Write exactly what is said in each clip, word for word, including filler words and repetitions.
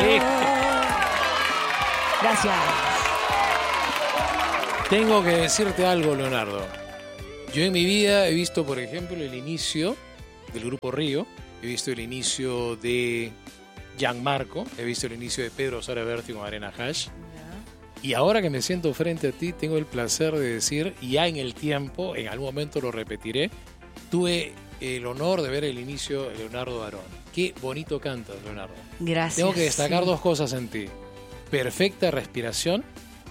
Eh. Gracias. Tengo que decirte algo, Leonardo. Yo en mi vida he visto, por ejemplo, el inicio del Grupo Río, he visto el inicio de Gianmarco, he visto el inicio de Pedro Suárez Vértigo con Arena Hash. Y ahora que me siento frente a ti, tengo el placer de decir, y ya en el tiempo, en algún momento lo repetiré, tuve el honor de ver el inicio de Leonardo Aarón. Qué bonito cantas, Leonardo. Gracias. Tengo que destacar sí. dos cosas en ti. Perfecta respiración,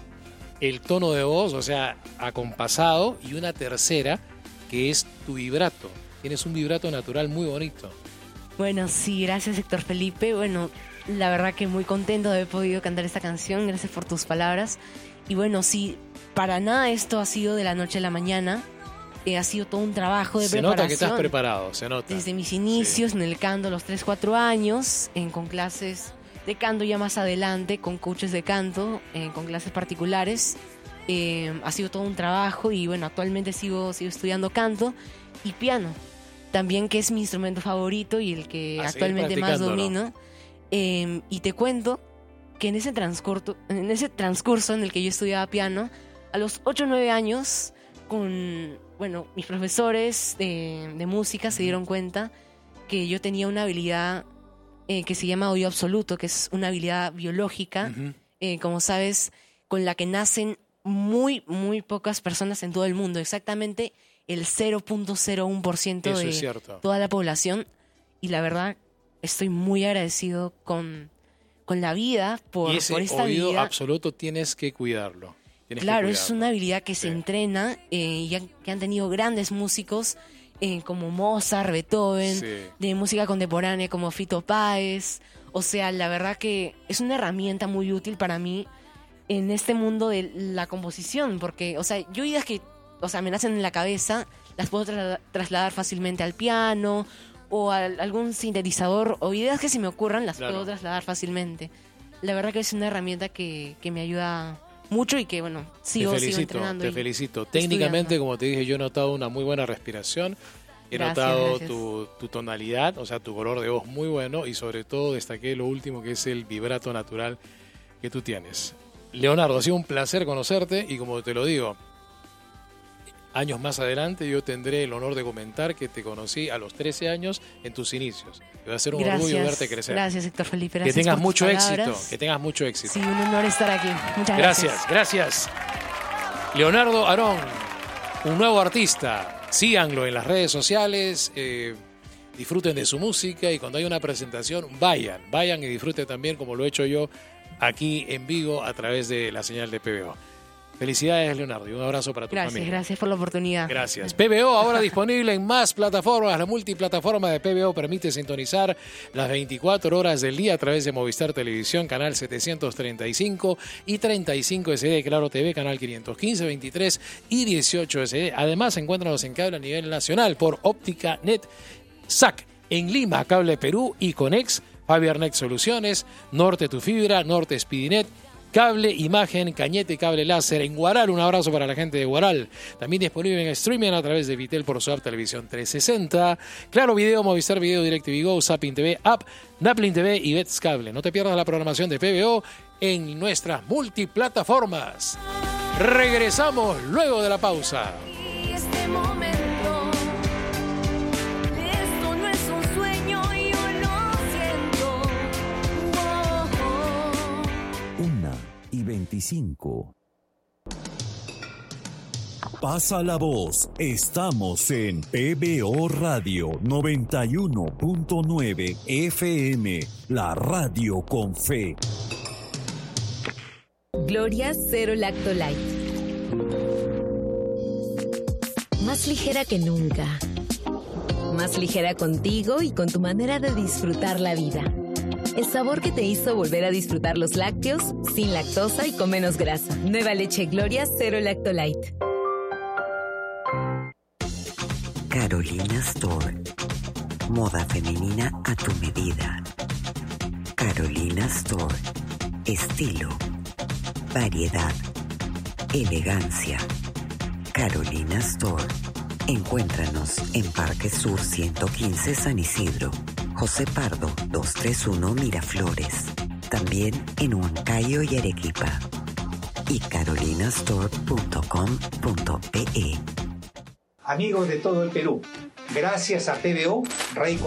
el tono de voz, o sea, acompasado, y una tercera, que es tu vibrato. Tienes un vibrato natural muy bonito. Bueno, sí, gracias, Héctor Felipe. Bueno, la verdad que muy contento de haber podido cantar esta canción. Gracias por tus palabras. Y bueno, sí, para nada esto ha sido de la noche a la mañana. Eh, ha sido todo un trabajo de se preparación. Se nota que estás preparado, se nota. Desde mis inicios sí. en el canto, a los tres, cuatro años, en, con clases de canto ya más adelante, con coaches de canto, eh, con clases particulares. Eh, ha sido todo un trabajo y bueno, actualmente sigo, sigo estudiando canto y piano. También, que es mi instrumento favorito y el que a actualmente más domino. Eh, y te cuento que en ese, transcurso, en ese transcurso en el que yo estudiaba piano, a los ocho o nueve años, con bueno, mis profesores de, de música se dieron cuenta que yo tenía una habilidad eh, que se llama oído absoluto, que es una habilidad biológica, uh-huh. eh, como sabes, con la que nacen muy, muy pocas personas en todo el mundo. Exactamente el cero punto cero uno por ciento de toda la población. Y la verdad, estoy muy agradecido con, con la vida por, y ese por esta oído habilidad. absoluto tienes que cuidarlo. Tienes claro, que es cuidarlo. una habilidad que sí. se entrena eh, y han, que han tenido grandes músicos eh, como Mozart, Beethoven, sí. de música contemporánea como Fito Páez. O sea, la verdad que es una herramienta muy útil para mí en este mundo de la composición, porque, o sea, yo ideas que, o sea, me nacen en la cabeza, las puedo tra- trasladar fácilmente al piano o a algún sintetizador, o ideas que se me ocurran las claro. puedo trasladar fácilmente. La verdad que es una herramienta que, que me ayuda mucho y que, bueno, sigo, te felicito, sigo entrenando. Te felicito. Técnicamente, estudiando. Como te dije, yo he notado una muy buena respiración. He gracias, notado gracias. Tu, tu tonalidad, o sea, tu color de voz muy bueno, y sobre todo destaqué lo último, que es el vibrato natural que tú tienes. Leonardo, ha sido un placer conocerte y, como te lo digo, años más adelante yo tendré el honor de comentar que te conocí a los trece años en tus inicios. Va a ser un gracias, orgullo verte crecer. Gracias, Héctor Felipe. Gracias que tengas por mucho tus éxito, que tengas mucho éxito. Sí, un honor estar aquí. Muchas gracias. Gracias, gracias. Leonardo Aarón, un nuevo artista. Síganlo en las redes sociales, eh, disfruten de su música, y cuando hay una presentación, vayan, vayan y disfruten también, como lo he hecho yo aquí en Vigo a través de la señal de P B O. Felicidades, Leonardo, y un abrazo para tu gracias, familia. Gracias por la oportunidad. Gracias. P B O ahora disponible en más plataformas. La multiplataforma de P B O permite sintonizar las veinticuatro horas del día a través de Movistar Televisión, canal setecientos treinta y cinco y treinta y cinco S D, Claro T V, canal quinientos quince, veintitrés y dieciocho S D. Además, encuéntranos en cable a nivel nacional por Óptica Net S A C. En Lima, Cable Perú y Conex, Fibernet Soluciones, Norte Tu Fibra, Norte Speedinet, Cable Imagen, Cañete Cable Láser. En Guaral, un abrazo para la gente de Guaral. También disponible en streaming a través de Vitel por su app Televisión trescientos sesenta. Claro Video, Movistar Video, DirecTV Go, Zapping T V, App, Naplin T V y Bets Cable. No te pierdas la programación de P B O en nuestras multiplataformas. Regresamos luego de la pausa. Este momento, esto no es un sueño, yo lo siento. Oh, oh. Una y veinticinco. Pasa la voz, estamos en P B O Radio noventa y uno punto nueve F M, la radio con fe. Gloria Cero Lacto Light. Más ligera que nunca. Más ligera contigo y con tu manera de disfrutar la vida. El sabor que te hizo volver a disfrutar los lácteos, sin lactosa y con menos grasa. Nueva leche Gloria Cero Lacto Light. Carolina Store. Moda femenina a tu medida. Carolina Store. Estilo. Variedad. Elegancia. Carolina Store. Encuéntranos en Parque Sur ciento quince San Isidro. José Pardo, doscientos treinta y uno Miraflores. También también en Huancayo y Arequipa. Y carolinastore punto com punto pe. Amigos de todo el Perú, gracias a P B O, Ray